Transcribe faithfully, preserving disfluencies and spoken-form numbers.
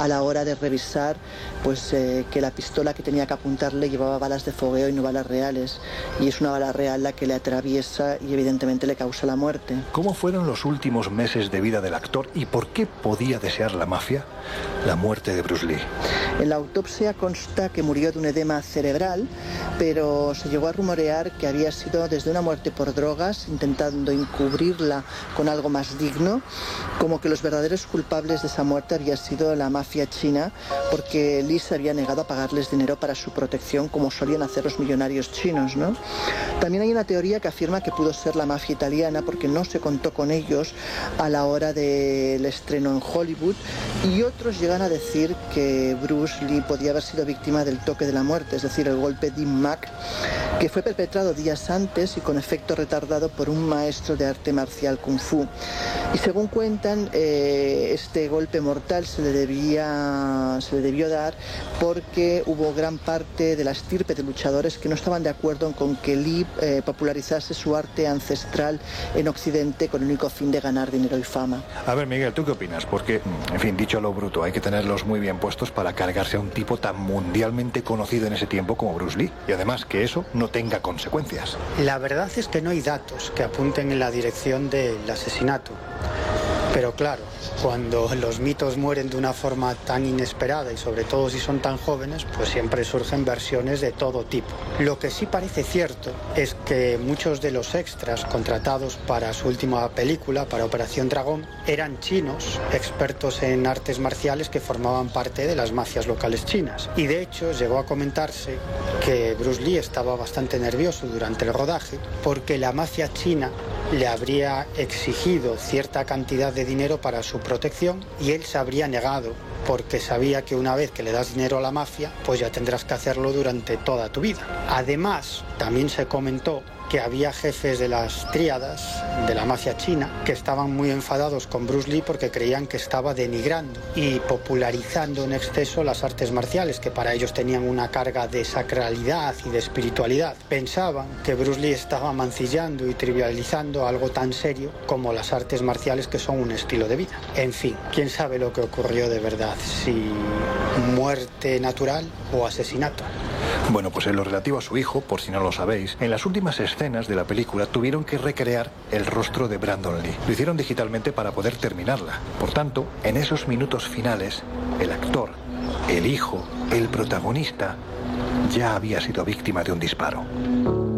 a la hora de revisar pues, eh, que la pistola que tenía que apuntarle llevaba balas de fogueo y no balas reales, y es una bala real la que le atraviesa y evidentemente le causa la muerte. ¿Cómo fueron los últimos meses de vida del actor y por qué podía desear la mafia la muerte de Bruce Lee? En la autopsia consta que murió de un edema cerebral, pero se llegó a rumorear que había sido desde una muerte por drogas, intentando encubrirla con algo más digno, como que los verdaderos culpables de esa muerte había sido la mafia china, porque Lee se había negado a pagarles dinero para su protección, como solían hacer los millonarios chinos, ¿no? También hay una teoría que afirma que pudo ser la mafia italiana, porque no se contó con ellos a la hora del estreno en Hollywood, y otros llegan a decir que Bruce Lee podía haber sido víctima del toque de la muerte, es decir, el golpe Dim Mak, que fue perpetrado días antes y con efecto retardado por un maestro de arte marcial Kung Fu. Y según cuentan, eh, este golpe mortal se le, debía, se le debió dar porque hubo gran parte de la estirpe de luchadores que no estaban de acuerdo con que Lee eh, popularizase su arte ancestral en Occidente con el único fin de ganar dinero y fama. A ver, Miguel, ¿tú qué opinas? Porque, en fin, dicho a lo bruto, hay que tenerlos muy bien puestos para cargarse a un tipo tan mundialmente conocido en ese tiempo como Bruce Lee. Y además que eso no tenga consecuencias. La verdad es que no hay datos que apunten en la dirección del asesinato. Pero claro, cuando los mitos mueren de una forma tan inesperada y sobre todo si son tan jóvenes, pues siempre surgen versiones de todo tipo. Lo que sí parece cierto es que muchos de los extras contratados para su última película, para Operación Dragón, eran chinos, expertos en artes marciales que formaban parte de las mafias locales chinas. Y de hecho llegó a comentarse que Bruce Lee estaba bastante nervioso durante el rodaje porque la mafia china le habría exigido cierta cantidad de dinero para su protección y él se habría negado porque sabía que una vez que le das dinero a la mafia, pues ya tendrás que hacerlo durante toda tu vida. Además, también se comentó que había jefes de las tríadas de la mafia china que estaban muy enfadados con Bruce Lee porque creían que estaba denigrando y popularizando en exceso las artes marciales, que para ellos tenían una carga de sacralidad y de espiritualidad. Pensaban que Bruce Lee estaba mancillando y trivializando algo tan serio como las artes marciales, que son un estilo de vida. En fin, quién sabe lo que ocurrió de verdad, si muerte natural o asesinato. Bueno, pues en lo relativo a su hijo, por si no lo sabéis, en las últimas escenas de la película tuvieron que recrear el rostro de Brandon Lee. Lo hicieron digitalmente para poder terminarla. Por tanto, en esos minutos finales, el actor, el hijo, el protagonista, ya había sido víctima de un disparo.